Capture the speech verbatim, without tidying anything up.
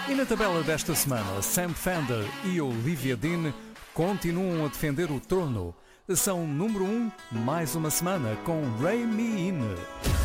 E na tabela desta semana, Sam Fender e Olivia Dean continuam a defender o trono. São número um mais uma semana com Ray Me In.